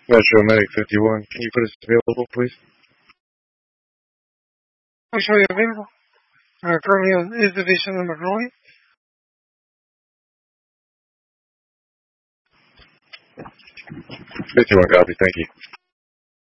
Metro Medic 51, can you put us available, please? I'll show you available. Currently on is division number Roy. 51 copy, thank you.